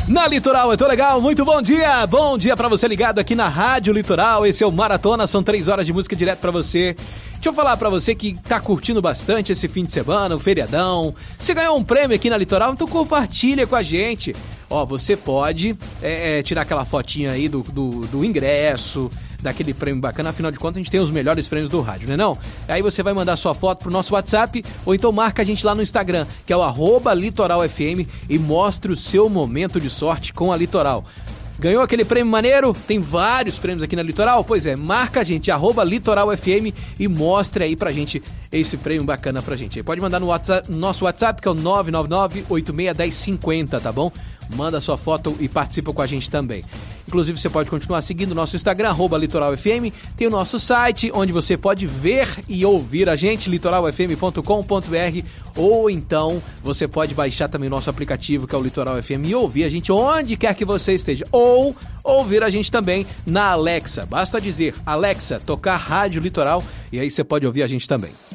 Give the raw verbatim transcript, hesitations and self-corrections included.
Na Litoral, eu tô legal, muito bom dia, bom dia pra você ligado aqui na Rádio Litoral, esse é o Maratona, são três horas de música direto pra você. Deixa eu falar pra você que tá curtindo bastante esse fim de semana, o feriadão, você ganhou um prêmio aqui na Litoral, então compartilha com a gente. Ó, você pode é, é, tirar aquela fotinha aí do, do, do ingresso, daquele prêmio bacana, afinal de contas a gente tem os melhores prêmios do rádio, né não? Aí você vai mandar sua foto pro nosso WhatsApp ou então marca a gente lá no Instagram, que é o arroba Litoral F M e mostre o seu momento de sorte com a Litoral. Ganhou aquele prêmio maneiro? Tem vários prêmios aqui na Litoral? Pois é, marca a gente, arroba Litoral F M e mostre aí pra gente esse prêmio bacana pra gente. Pode mandar no, WhatsApp, no nosso WhatsApp, que é o nove nove nove, oito seis um zero, cinco zero, tá bom? Manda sua foto e participa com a gente também. Inclusive, você pode continuar seguindo o nosso Instagram, arroba Litoral F M. Tem o nosso site, onde você pode ver e ouvir a gente, litoral f m ponto com ponto b r. Ou então, você pode baixar também o nosso aplicativo, que é o Litoral F M, e ouvir a gente onde quer que você esteja. Ou ouvir a gente também na Alexa. Basta dizer, Alexa, tocar Rádio Litoral, e aí você pode ouvir a gente também.